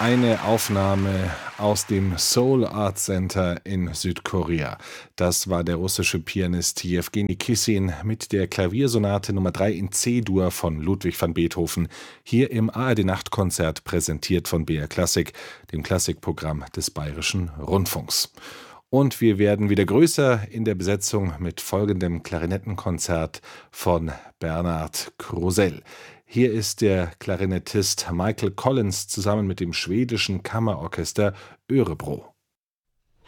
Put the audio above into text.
Eine Aufnahme aus dem Seoul Art Center in Südkorea. Das war der russische Pianist Jewgeni Kissin mit der Klaviersonate Nr. 3 in C-Dur von Ludwig van Beethoven, hier im ARD-Nachtkonzert, präsentiert von BR Klassik, dem Klassikprogramm des Bayerischen Rundfunks. Und wir werden wieder größer in der Besetzung mit folgendem Klarinettenkonzert von Bernard Krusell. Hier ist der Klarinettist Michael Collins zusammen mit dem schwedischen Kammerorchester Örebro.